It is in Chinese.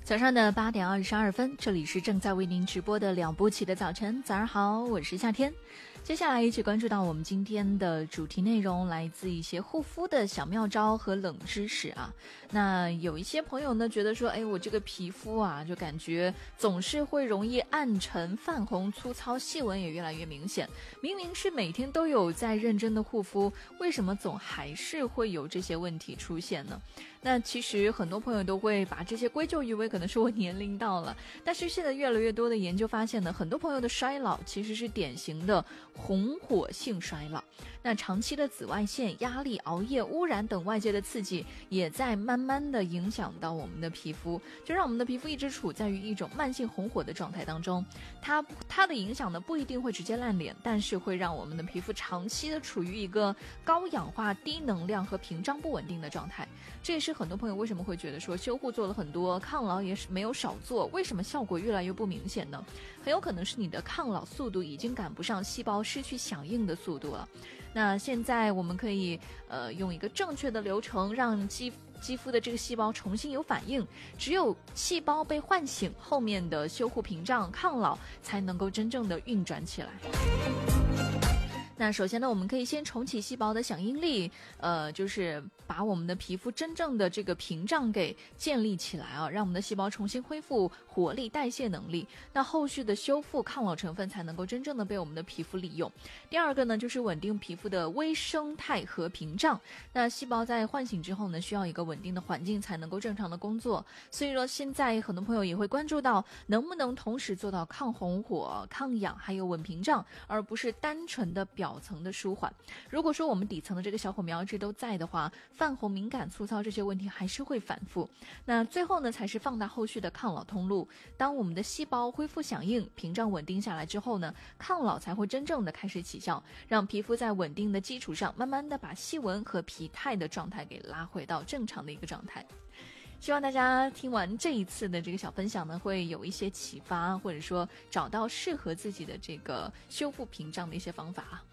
早上的8:22，这里是正在为您直播的两部起的早晨。早上好，我是夏天。接下来一起关注到我们今天的主题内容，来自一些护肤的小妙招和冷知识啊。那有一些朋友呢觉得说，我这个皮肤啊，就感觉总是会容易暗沉、泛红、粗糙，细纹也越来越明显。明明是每天都有在认真的护肤，为什么总还是会有这些问题出现呢？那其实很多朋友都会把这些归咎于为可能是我年龄到了，但是现在越来越多的研究发现呢，很多朋友的衰老其实是典型的红火性衰老。那长期的紫外线、压力、熬夜、污染等外界的刺激，也在慢慢的影响到我们的皮肤，就让我们的皮肤一直处在于一种慢性红火的状态当中。它的影响呢，不一定会直接烂脸，但是会让我们的皮肤长期的处于一个高氧化、低能量和屏障不稳定的状态。这也是很多朋友为什么会觉得说修护做了很多，抗老也是没有少做，为什么效果越来越不明显呢？很有可能是你的抗老速度已经赶不上细胞失去响应的速度了。那现在我们可以用一个正确的流程，让肌肤的这个细胞重新有反应，只有细胞被唤醒，后面的修护屏障、抗老才能够真正的运转起来。那首先呢，我们可以先重启细胞的响应力，就是把我们的皮肤真正的这个屏障给建立起来啊，让我们的细胞重新恢复活力、代谢能力。那后续的修复抗老成分才能够真正的被我们的皮肤利用。第二个呢，就是稳定皮肤的微生态和屏障。那细胞在唤醒之后呢，需要一个稳定的环境才能够正常的工作。所以说，现在很多朋友也会关注到，能不能同时做到抗红火、抗氧还有稳屏障，而不是单纯的表层的舒缓。如果说我们底层的这个小火苗一直都在的话，泛红、敏感、粗糙这些问题还是会反复。那最后呢，才是放大后续的抗老通路。当我们的细胞恢复响应，屏障稳定下来之后呢，抗老才会真正的开始起效，让皮肤在稳定的基础上，慢慢的把细纹和疲态的状态给拉回到正常的一个状态。希望大家听完这一次的这个小分享呢，会有一些启发，或者说找到适合自己的这个修复屏障的一些方法啊。